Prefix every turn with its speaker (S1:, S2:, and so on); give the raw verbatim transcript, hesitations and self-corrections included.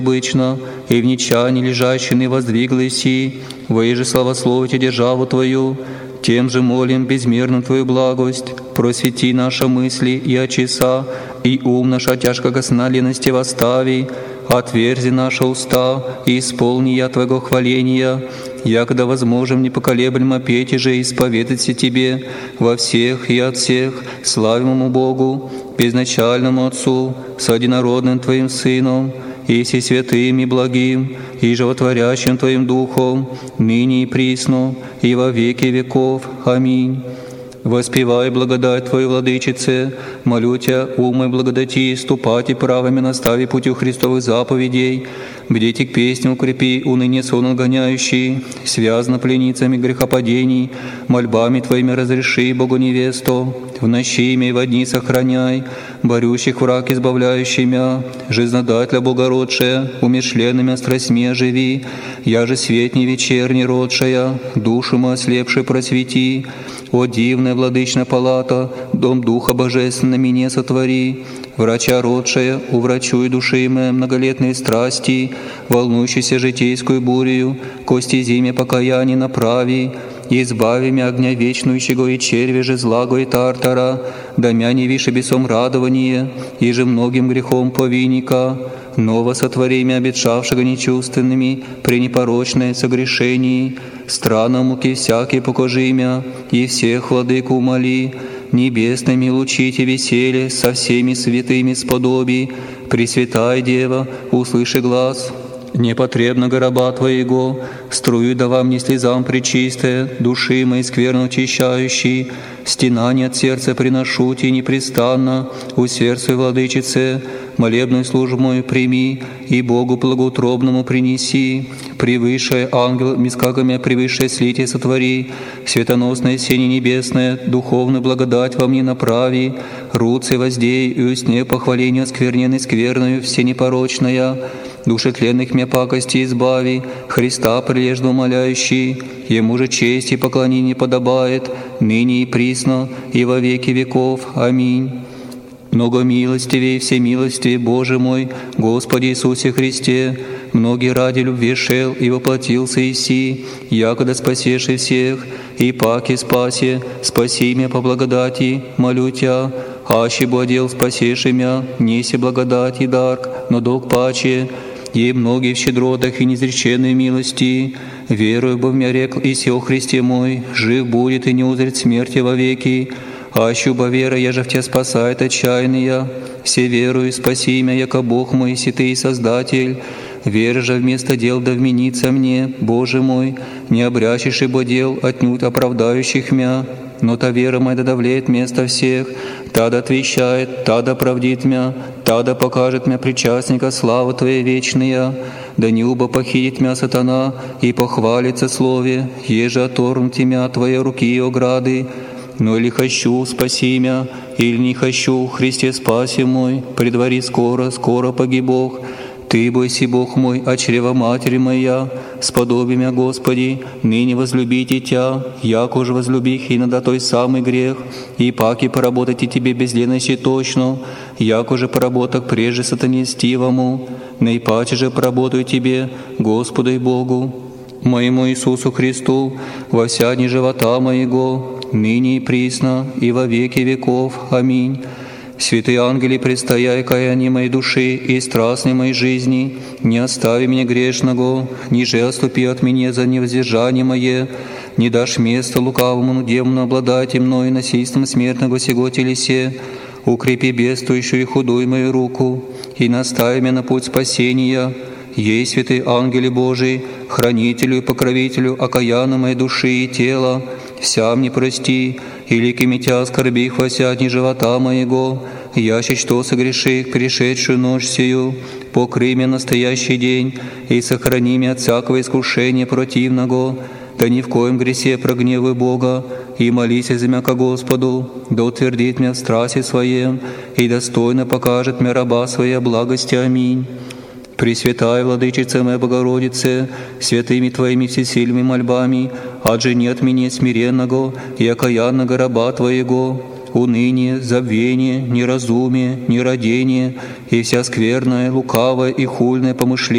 S1: обычно, и в нечаянии лежащий воздвиглась и, воеже славословите державу Твою, тем же молим безмерно Твою благость, просвети наши мысли и очеса, и ум наш от тяжкого сна лености восстави, отверзи наши уста и исполни я Твоего хваления, якогда возможем непоколеблемо петь и же исповедаться Тебе во всех и от всех славимому Богу, безначальному Отцу, с одинородным Твоим Сыном, и все святым и благим, и животворящим Твоим Духом, ныне и присно, и во веки веков. Аминь. Воспевай благодать Твою, Владычице, молю Тебя, умой благодати, ступати правыми настави путю Христовых заповедей, бдите к песням укрепи, уныние сон отгоняющий, связано пленницами грехопадений, мольбами Твоими разреши Богу невесту, в ночи имя и во дни сохраняй, борющих враг избавляющий мя, жизнодателя Богородшая, умершленными страстьми оживи, я же светни вечерний родшая, душу мы ослепшей просвети, о дивная владычная палата, дом Духа Божественного мне сотвори, врача родшая, уврачуй души моей многолетные страсти, волнующейся житейскую бурею, кости зиме покаяния направи, избави мя огня вечнующего и черви же злаго и тартара, да мя не више бесом радование, и же многим грехом повинника, ново сотвори мя обетшавшего нечувственными, при непорочное согрешении, странам муки всякие покажи мя, и всех владыку умоли, небесными лучите веселье со всеми святыми сподоби, Пресвятая Дева, услыши глаз, непотребно гроба Твоего, струю да вам не слезам пречистая, души моей скверно очищающей, стенание от сердца приношу Тебе непрестанно, у сердца Владычице, молебную службу мою прими, и Богу благоутробному принеси, превыше ангел, мискаками превыше слитие сотвори, светоносное сение небесное, духовную благодать во мне направи, руцы воздей и усне похваления скверненной скверною, все непорочная, души тленных мя пакости избави, Христа прилежно умоляющий, Ему же честь и поклонение подобает, ныне и присно, и во веки веков. Аминь. Много милостивей, всемилостивей, Боже мой, Господи Иисусе Христе, многие ради любви шел и воплотился Иси, якогда спасеши всех, и паки спаси, спаси меня по благодати, молю Тебя, аще бладел спасеши мя, неси благодать и дар, но долг паче, и многие в щедротах и неизреченной милости, верую, бо в мя рекл и сел Христе мой, жив будет и не узрит смерти вовеки, аще бо вера, я же в Тебя спасает отчаянная, все верую, спаси мя, яко Бог мой, си Ты и Создатель, вера же вместо дел да вменится мне, Боже мой, не обрящешь ибо дел отнюдь оправдающих мя, но та вера моя да давлеет место всех, та да отвечает, та да правдит мя, та да покажет мя причастника славы Твоей вечная, да не убо похитит мя сатана и похвалится слове, еже оторнути мя Твоей руки и ограды, но или хочу, спаси мя, или не хочу, Христе спаси мой, предвари скоро, скоро погибох, Ты, бойся, Бог мой, от чрева матери моя, сподоби мя, Господи, ныне возлюбите Тя, яко уж возлюбих и на той самый грех, и паки поработайте Тебе без лености точно, яко же поработок прежде сатане стивому, наипаче же поработаю Тебе, Господу и Богу, моему Иисусу Христу, во вся дни живота моего, ныне и присно, и во веки веков. Аминь. Святые ангели, предстояй каяние моей души и страстной моей жизни, не остави меня грешного, ниже отступи от меня за невоздержание мое, не дашь места лукавому демону обладать мной насильством смертного сего телесе, укрепи бедствующую и худую мою руку, и настави меня на путь спасения. Ей, святые ангели Божии, хранителю и покровителю окаянной моей души и тела, вся мне прости, и лики мятя скорбих во вся дни живота моего, яще что согреших пришедшую ночь сию, покрый меня настоящий день, и сохрани меня от всякого искушения противного, да ни в коем гресе прогневай Бога, и молись за меня ко Господу, да утвердит меня в страсти своем, и достойно покажет мне раба своей благости. Аминь. Пресвятая Владычица моя Богородице, святыми Твоими всесильными мольбами, отжени от меня смиренного и окаянного раба Твоего, уныние, забвение, неразумие, нерадение и вся скверная, лукавая и хульная помышление,